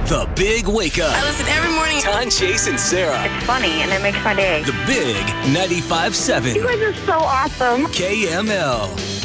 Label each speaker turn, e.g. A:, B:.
A: The Big Wake Up.
B: I listen every morning.
A: Don, Chase, and Sarah.
C: It's funny, and it makes my day.
A: The Big 95.7
C: You guys are so awesome.
A: KML.